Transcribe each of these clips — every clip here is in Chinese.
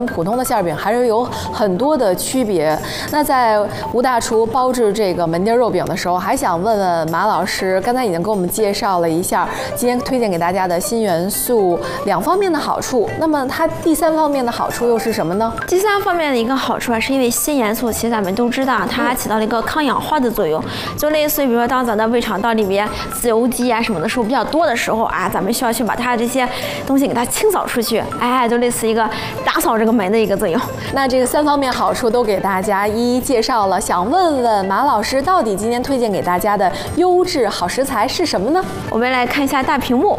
普通的馅饼还是有很多的区别。那在吴大厨包制这个门钉肉饼的时候，还想问问马老师，刚才已经给我们介绍了一下今天推荐给大家的新元素2方面的好处，那么它第3方面的好处又是什么呢？ 第3方面的一个好处啊，是因为新元素，其实咱们都知道，它还起到了一个抗氧化的作用，就类似于比如说当咱的胃肠道里面自由基啊什么的时候比较多的时候啊，咱们需要去把它这些东西给它清扫出去，哎，就类似一个打扫这个门的一个作用。 那这个3方面好处都给大家一一介绍了，想问问马老师，到底今天推荐给大家的优质好食材是什么呢？ 我们来看一下大屏幕。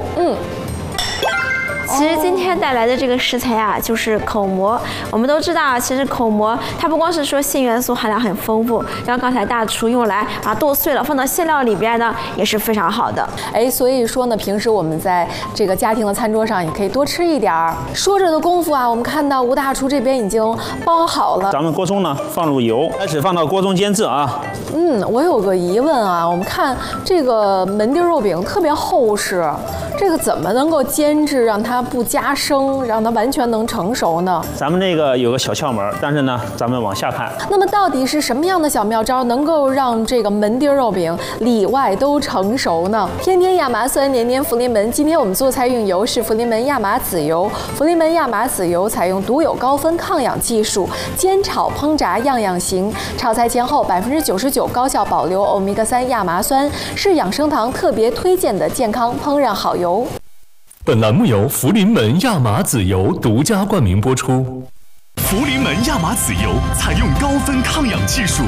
其实今天带来的这个食材啊，就是口蘑。我们都知道，其实口蘑它不光是说锌元素含量很丰富，像刚才大厨用来把它剁碎了放到馅料里边呢，也是非常好的。 所以说呢，平时我们在这个家庭的餐桌上也可以多吃一点儿。说着的功夫啊，我们看到吴大厨这边已经包好了。 咱们锅中呢放入油，开始放到锅中煎制啊。 我有个疑问啊，我们看这个门钉肉饼特别厚实，这个怎么能够煎制让它不加生，让它完全能成熟呢？ 咱们这个有个小窍门，但是呢，咱们往下看。 那么到底是什么样的小妙招能够让这个门钉肉饼里外都成熟呢？天天亚麻酸，年年福临门。今天我们做菜用油是福临门亚麻籽油，福临门亚麻籽油采用独有高分抗氧技术，煎炒烹炸样样行。炒菜前后99%高效保留欧米伽3亚麻酸，是养生堂特别推荐的健康烹饪好油。 本栏目由福临门亚麻籽油独家冠名播出。 福临门亚麻籽油采用高分抗氧技术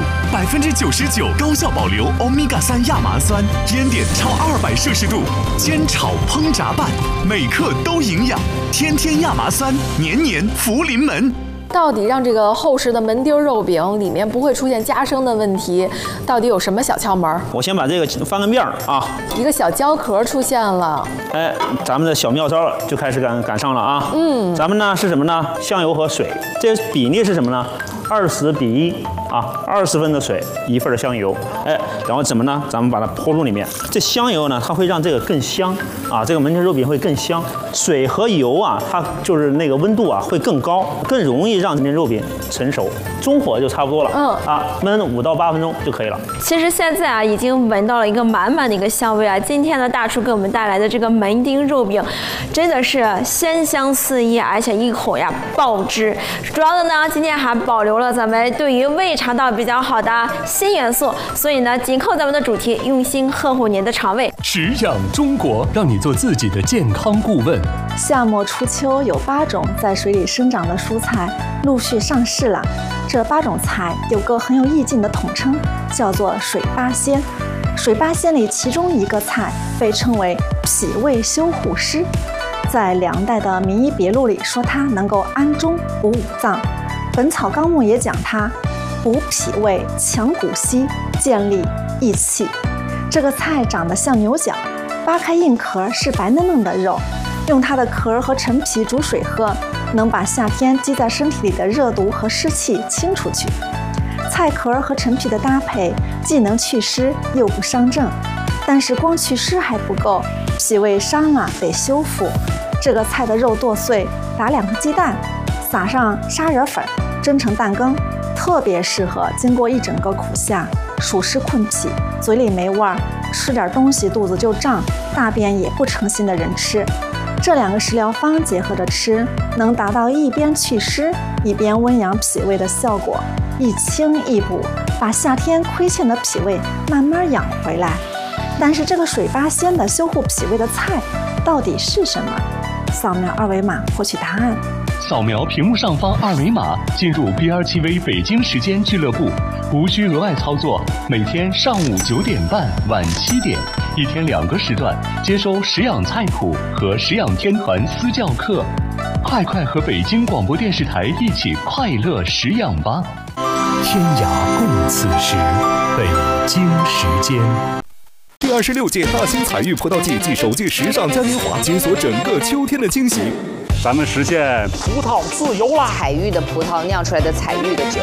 ，99%高效保留欧米伽3亚麻酸，烟点超200°C，煎炒烹炸拌，每克都营养。天天亚麻酸，年年福临门。 到底让这个厚实的门钉肉饼里面不会出现加生的问题，到底有什么小窍门？ 我先把这个翻个面啊， 一个小胶壳出现了。 咱们的小妙招就开始赶上了啊。咱们呢是什么呢？香油和水，这比例是什么呢？20比1啊，20分的水，1份的香油。然后怎么呢？咱们把它泼入里面。这香油呢，它会让这个更香啊，这个门钉肉饼会更香。水和油啊，它就是那个温度啊会更高，更容易让这肉饼成熟。中火就差不多了。焖5到8分钟就可以了。 其实现在啊，已经闻到了一个满满的一个香味啊。今天的大厨给我们带来的这个门钉肉饼，真的是鲜香四溢，而且一口呀爆汁。主要的呢，今天还保留了咱们对于胃肠道比较好的锌元素，所以呢，紧扣咱们的主题，用心呵护您的肠胃。 食养中国，让你做自己的健康顾问。 夏末初秋有8种在水里生长的蔬菜陆续上市了。这8种菜有个很有意境的统称，叫做水八仙。水八仙里其中一个菜被称为脾胃修护师，在梁代的《名医别录》里说它能够安中补五脏，《本草纲目》也讲它补脾胃、强骨息、健力益气。这个菜长得像牛角，扒开硬壳是白嫩嫩的肉，用它的壳和陈皮煮水喝，能把夏天积在身体里的热毒和湿气清出去。菜壳和陈皮的搭配既能祛湿又不伤正，但是光祛湿还不够，脾胃伤了得修复。这个菜的肉剁碎，打2个鸡蛋，撒上砂仁粉，蒸成蛋羹，特别适合经过一整个苦夏，暑湿困脾，嘴里没味儿，吃点东西肚子就胀，大便也不成形的人吃。这2个食疗方结合着吃，能达到一边祛湿一边温养脾胃的效果，一清一补，把夏天亏欠的脾胃慢慢养回来。但是这个水八仙的修护脾胃的菜到底是什么？扫描2维码获取答案。 扫描屏幕上方2维码，进入 BRTV 北京时间俱乐部，无需额外操作。每天上午9点半、晚7点，一天2个时段，接收食养菜谱和食养天团私教课。快和北京广播电视台一起快乐食养吧！ 天涯共此时，北京时间。 第26届大兴彩玉葡萄季暨首届时尚嘉年华，解锁整个秋天的惊喜。 咱们实现葡萄自由啦！ 彩玉的葡萄酿出来的彩玉的酒。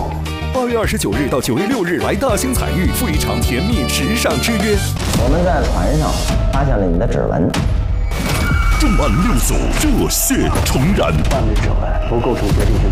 8月29日到9月6日，来大兴彩玉赴一场甜蜜时尚之约。 我们在船上发现了你的指纹。 重案6组，热血重燃。 犯的指纹不构成决定性